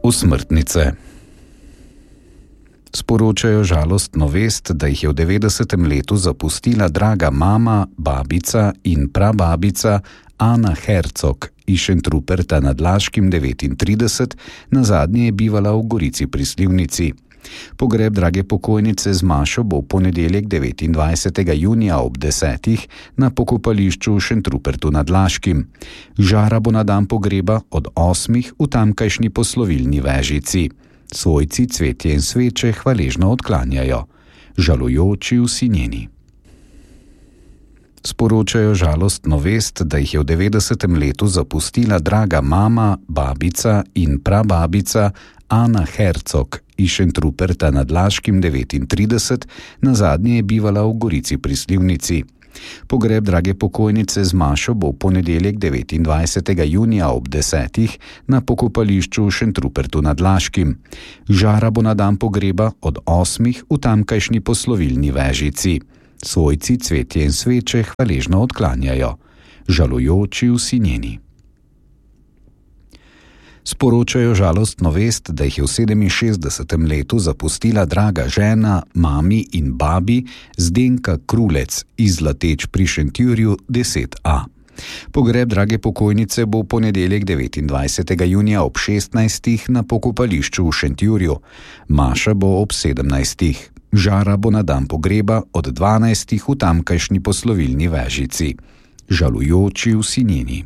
Osmrtnice. Sporočajo žalostno vest, da jih je v 90. letu zapustila draga mama, babica in prababica Ana Hercog iz Šentruperta nad Laškim 39, nazadnje je bivala v Gorici pri Slivnici. Pogreb drage pokojnice z mašo bo v ponedeljek 29. junija ob 10. na pokopališču v Šentrupertu nad Laškim. Žara bo na dan pogreba od 8. v tamkajšnji poslovilni vežici. Svojci cvetje in sveče hvaležno odklanjajo. Žalujoči vsi njeni. Sporočajo žalostno vest, da jih je v 90. letu zapustila draga mama, babica in prababica Ana Hercog iz Šentruperta nad Laškim 39, nazadnje je bivala v Gorici pri Slivnici. Pogreb drage pokojnice z mašo bo v ponedeljek 29. junija ob 10. na pokopališču v Šentrupertu nad Laškim. Žara bo na dan pogreba od 8. v tamkajšnji poslovilni vežici. Svojci cvetje in sveče hvaležno odklanjajo. Žalujoči vsi njeni. Sporočajo žalostno vest, da jih je v 67. letu zapustila draga žena, mami in babi Zdenka Krulec iz Lateč pri Šentjurju 10a. Pogreb drage pokojnice bo v ponedeljek 29. junija ob 16. na pokopališču v Šentjurju. Maša bo ob 17. Žara bo na dan pogreba od 12. v tamkajšnji poslovilni vežici. Žalujoči vsi njeni.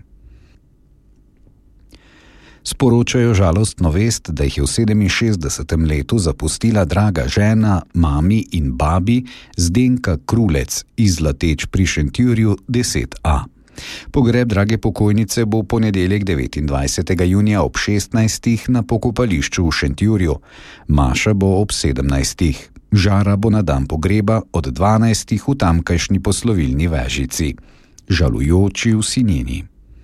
Sporočajo žalostno vest, da jih je v 67. letu zapustila draga žena, mami in babi Zdenka Krulec iz Lateč pri Šentjurju 10a. Pogreb drage pokojnice bo v ponedeljek 29. junija ob 16. na pokopališču v Šentjurju. Maša bo ob 17. Žara bo na dan pogreba od 12. v tamkajšnji poslovilni vežici. Žalujoči vsi njeni.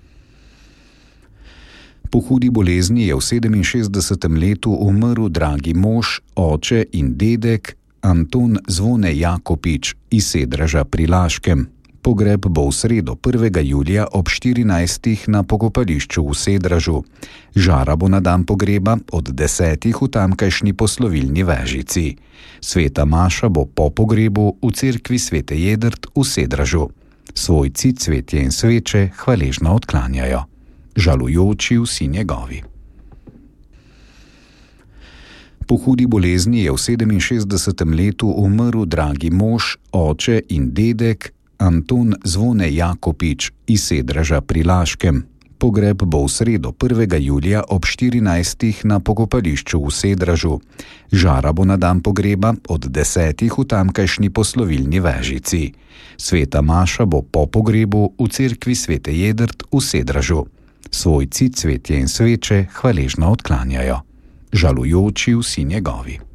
Po hudi bolezni je v 67. letu umrl dragi mož, oče in dedek Anton Zvone Jakopič iz Sedraža pri Laškem. Pogreb bo v sredo 1. julija ob 14. na pokopališču v Sedražu. Žara bo na dan pogreba od 10. v tamkajšnji poslovilni vežici. Sveta maša bo po pogrebu v cerkvi Svete Jedrt v Sedražu. Svojci cvetje in sveče hvaležno odklanjajo. Žalujoči vsi njegovi. Po hudi bolezni je v 67. letu umrl dragi mož, oče in dedek Anton Zvone Jakopič iz Sedraža pri Laškem. Pogreb bo v sredo 1. julija ob 14. na pokopališču v Sedražu. Žara bo na dan pogreba od 10. v tamkajšnji poslovilni vežici. Sveta maša bo po pogrebu v cerkvi Svete Jedrt v Sedražu. Svojci cvetje in sveče hvaležno odklanjajo. Žalujoči vsi njegovi.